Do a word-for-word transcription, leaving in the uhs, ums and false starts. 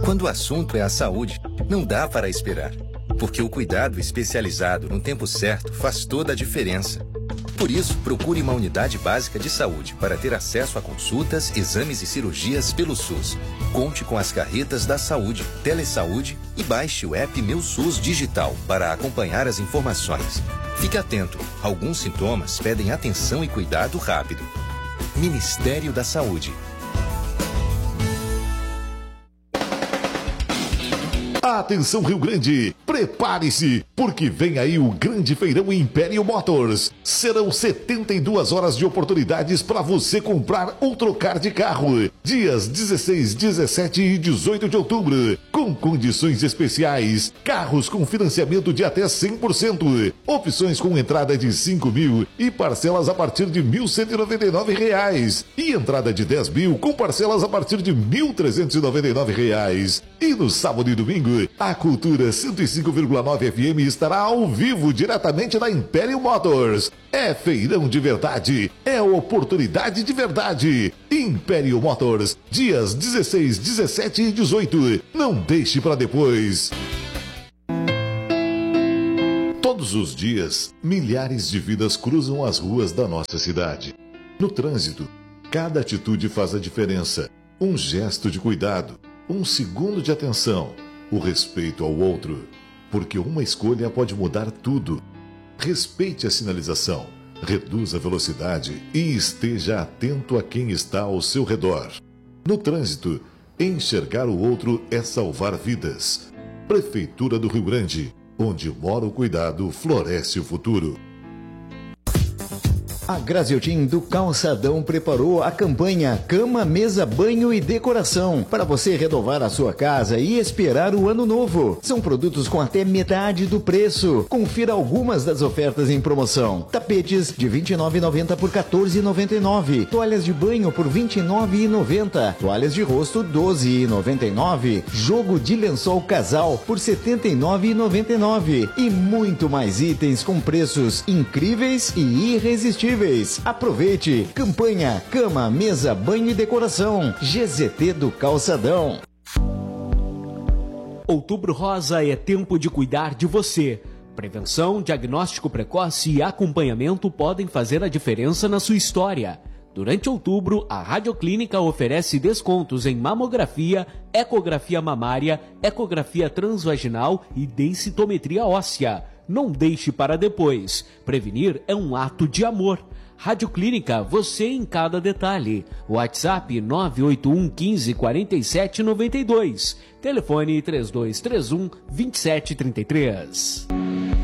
Quando o assunto é a saúde, não dá para esperar, porque o cuidado especializado no tempo certo faz toda a diferença. Por isso, procure uma unidade básica de saúde para ter acesso a consultas, exames e cirurgias pelo SUS. Conte com as carretas da saúde, Telesaúde e baixe o app Meu SUS Digital para acompanhar as informações. Fique atento, alguns sintomas pedem atenção e cuidado rápido. Ministério da Saúde. Atenção Rio Grande, prepare-se, porque vem aí o grande feirão Império Motors. Serão setenta e duas horas de oportunidades para você comprar ou trocar de carro. Dias dezesseis, dezessete e dezoito de outubro, com condições especiais. Carros com financiamento de até cem por cento. Opções com entrada de cinco mil e parcelas a partir de mil cento e noventa e nove reais. E entrada de dez mil com parcelas a partir de mil trezentos e noventa e nove reais. E no sábado e domingo, a Cultura cento e cinco vírgula nove F M estará ao vivo diretamente na Império Motors. É feirão de verdade, é oportunidade de verdade. Império Motors, dias dezesseis, dezessete e dezoito. Não deixe para depois. Todos os dias, milhares de vidas cruzam as ruas da nossa cidade. No trânsito, cada atitude faz a diferença. Um gesto de cuidado, um segundo de atenção, o respeito ao outro, porque uma escolha pode mudar tudo. Respeite a sinalização, reduza a velocidade e esteja atento a quem está ao seu redor. No trânsito, enxergar o outro é salvar vidas. Prefeitura do Rio Grande, onde mora o cuidado, floresce o futuro. A Graziotin do Calçadão preparou a campanha Cama, Mesa, Banho e Decoração para você renovar a sua casa e esperar o ano novo. São produtos com até metade do preço. Confira algumas das ofertas em promoção. Tapetes de vinte e nove reais e noventa centavos por quatorze reais e noventa e nove centavos. Toalhas de banho por vinte e nove reais e noventa centavos. Toalhas de rosto doze reais e noventa e nove centavos. Jogo de lençol casal por setenta e nove reais e noventa e nove centavos. E muito mais itens com preços incríveis e irresistíveis. Aproveite! Campanha Cama, Mesa, Banho e Decoração. G Z T do Calçadão. Outubro Rosa é tempo de cuidar de você. Prevenção, diagnóstico precoce e acompanhamento podem fazer a diferença na sua história. Durante outubro, a Radioclínica oferece descontos em mamografia, ecografia mamária, ecografia transvaginal e densitometria óssea. Não deixe para depois. Prevenir é um ato de amor. Radioclínica, você em cada detalhe. WhatsApp nove oito um, quinze, quarenta e sete, noventa e dois. Telefone três dois três um, vinte e sete trinta e três.